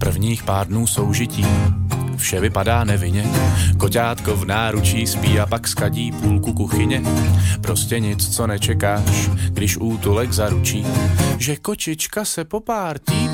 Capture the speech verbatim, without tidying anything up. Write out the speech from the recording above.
prvních pár dnů soužití vše vypadá nevinně. Koťátko v náručí spí a pak skadí půlku kuchyně. Prostě nic, co nečekáš, když útulek zaručí, že kočička se po pár týdnů